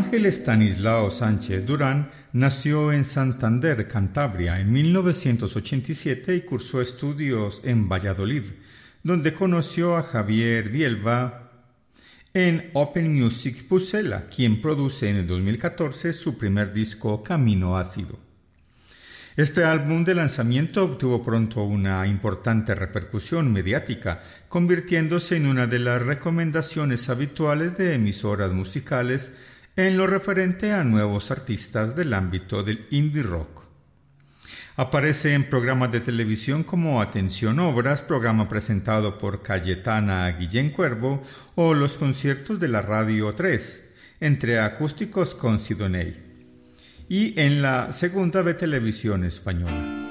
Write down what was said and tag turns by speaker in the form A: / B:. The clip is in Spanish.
A: Ángel Estanislao Sánchez Durán nació en Santander, Cantabria, en 1987 y cursó estudios en Valladolid, donde conoció a Javier Bielba en Open Music Pucela, quien produce en el 2014 su primer disco Camino Ácido. Este álbum de lanzamiento obtuvo pronto una importante repercusión mediática, convirtiéndose en una de las recomendaciones habituales de emisoras musicales en lo referente a nuevos artistas del ámbito del indie rock. Aparece en programas de televisión como Atención Obras, programa presentado por Cayetana Guillén Cuervo, o los conciertos de la Radio 3, entre acústicos con Sidoney, y en la Segunda de Televisión Española.